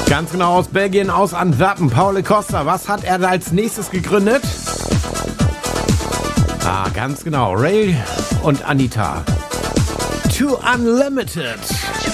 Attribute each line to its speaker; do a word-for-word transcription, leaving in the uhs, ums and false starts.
Speaker 1: Ganz genau, aus Belgien, aus Antwerpen. Paul Costa, was hat er da als nächstes gegründet? Ah, ganz genau, Ray und Anita. Too Unlimited.